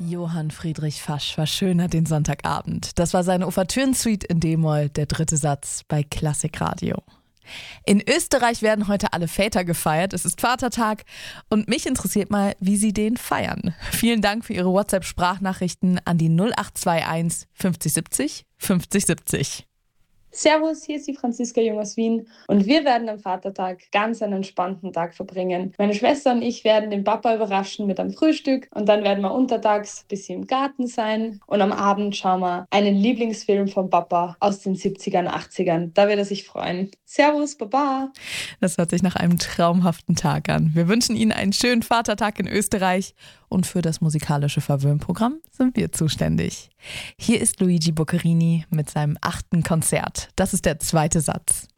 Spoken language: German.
Johann Friedrich Fasch verschönert den Sonntagabend. Das war seine Ouvertüren-Suite in D-Moll, der dritte Satz bei Klassikradio. In Österreich werden heute alle Väter gefeiert. Es ist Vatertag und mich interessiert mal, wie sie den feiern. Vielen Dank für Ihre WhatsApp-Sprachnachrichten an die 0821 50 70 50 70. Servus, hier ist die Franziska Jung aus Wien und wir werden am Vatertag ganz einen entspannten Tag verbringen. Meine Schwester und ich werden den Papa überraschen mit einem Frühstück und dann werden wir untertags ein bisschen im Garten sein und am Abend schauen wir einen Lieblingsfilm vom Papa aus den 70ern, 80ern. Da wird er sich freuen. Servus, Baba! Das hört sich nach einem traumhaften Tag an. Wir wünschen Ihnen einen schönen Vatertag in Österreich und für das musikalische Verwöhnprogramm sind wir zuständig. Hier ist Luigi Boccherini mit seinem 8. Konzert. Das ist der zweite Satz.